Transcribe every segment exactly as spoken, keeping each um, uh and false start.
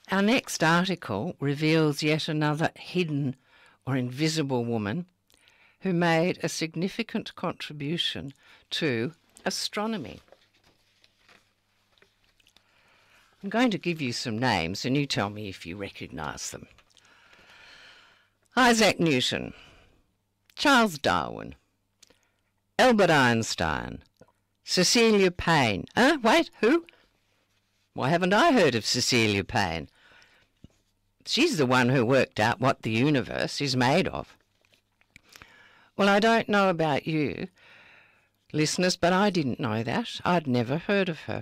Our next article reveals yet another hidden or invisible woman who made a significant contribution to astronomy. I'm going to give you some names and you tell me if you recognise them. Isaac Newton, Charles Darwin, Albert Einstein, Cecilia Payne. Huh? Wait, who? Why haven't I heard of Cecilia Payne? She's the one who worked out what the universe is made of. Well, I don't know about you, listeners, but I didn't know that. I'd never heard of her.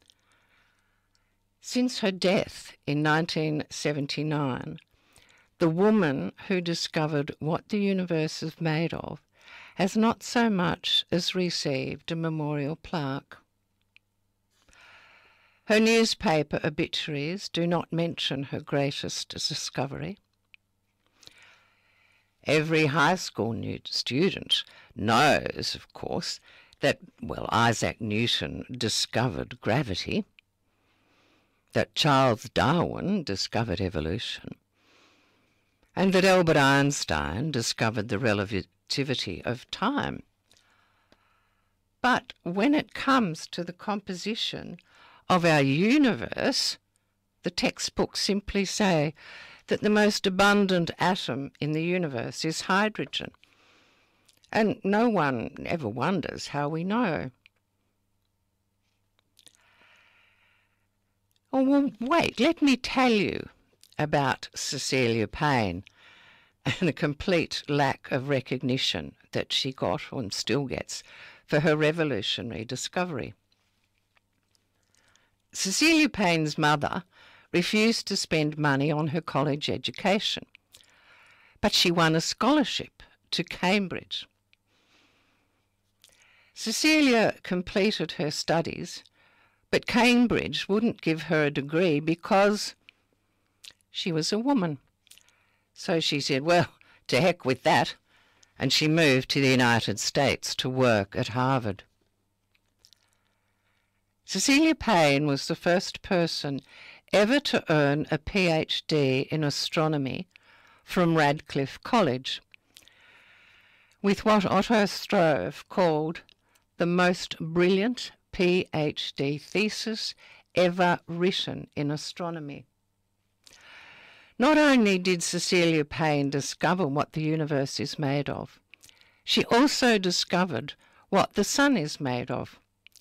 Since her death in nineteen seventy-nine, the woman who discovered what the universe is made of has not so much as received a memorial plaque. Her newspaper obituaries do not mention her greatest discovery. Every high school new student knows, of course, that, well, Isaac Newton discovered gravity, that Charles Darwin discovered evolution, and that Albert Einstein discovered the relativity of time. But when it comes to the composition of our universe, the textbooks simply say that the most abundant atom in the universe is hydrogen. And no one ever wonders how we know. Oh, well, wait, let me tell you about Cecilia Payne and the complete lack of recognition that she got and still gets for her revolutionary discovery. Cecilia Payne's mother refused to spend money on her college education, but she won a scholarship to Cambridge. Cecilia completed her studies, but Cambridge wouldn't give her a degree because she was a woman. So she said, well, to heck with that, and she moved to the United States to work at Harvard. Cecilia Payne was the first person ever to earn a P H D in astronomy from Radcliffe College, with what Otto Struve called the most brilliant P H D thesis ever written in astronomy. Not only did Cecilia Payne discover what the universe is made of, she also discovered what the sun is made of.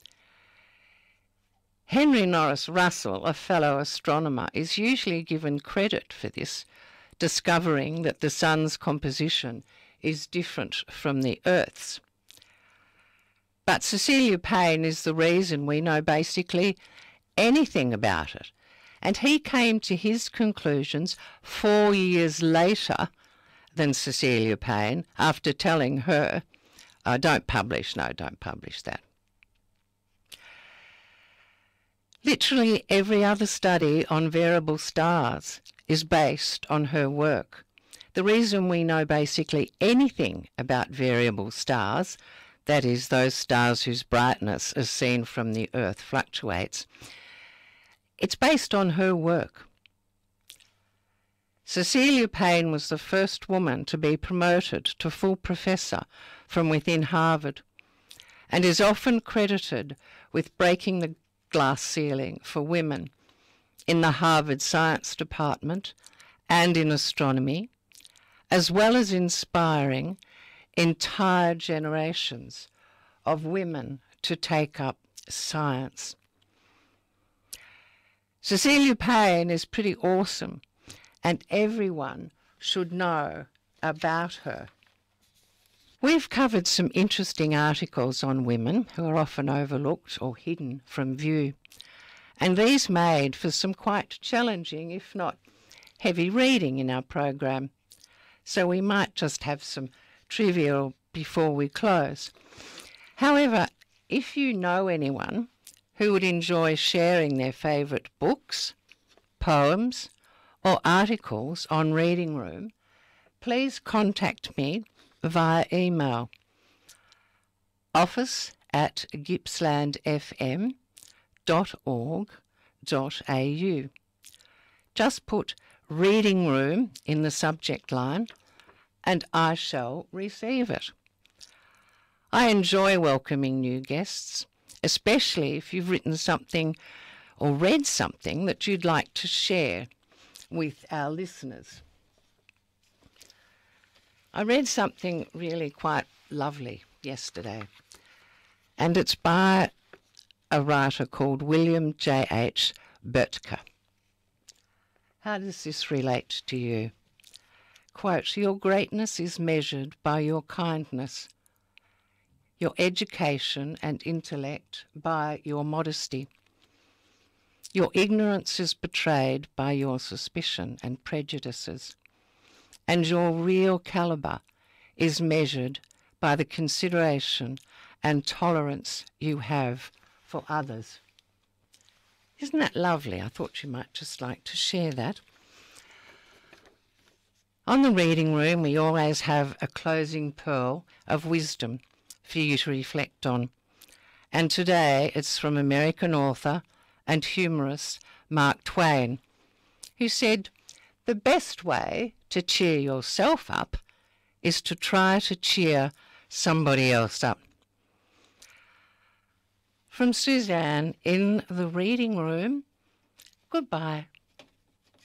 Henry Norris Russell, a fellow astronomer, is usually given credit for this, discovering that the sun's composition is different from the Earth's. But Cecilia Payne is the reason we know basically anything about it. And he came to his conclusions four years later than Cecilia Payne, after telling her, oh, don't publish, no, don't publish that. Literally every other study on variable stars is based on her work. The reason we know basically anything about variable stars, that is, those stars whose brightness as seen from the Earth fluctuates, it's based on her work. Cecilia Payne was the first woman to be promoted to full professor from within Harvard, and is often credited with breaking the glass ceiling for women in the Harvard Science Department and in astronomy, as well as inspiring entire generations of women to take up science. Cecilia Payne is pretty awesome, and everyone should know about her. We've covered some interesting articles on women who are often overlooked or hidden from view, and these made for some quite challenging, if not heavy reading in our program, so we might just have some trivia before we close. However, if you know anyone who would enjoy sharing their favourite books, poems, or articles on Reading Room, please contact me via email, office at gippsland f m dot org dot a u. just put reading room in the subject line and I shall receive it. I enjoy welcoming new guests, especially if you've written something or read something that you'd like to share with our listeners. I read something really quite lovely yesterday, and it's by a writer called William J H Boettger. How does this relate to you? Quote, "Your greatness is measured by your kindness, your education and intellect by your modesty. Your ignorance is betrayed by your suspicion and prejudices, and your real calibre is measured by the consideration and tolerance you have for others." Isn't that lovely? I thought you might just like to share that. On the reading room, we always have a closing pearl of wisdom for you to reflect on. And today it's from American author and humorist Mark Twain, who said, "The best way to cheer yourself up is to try to cheer somebody else up." From Suzanne in the reading room, goodbye.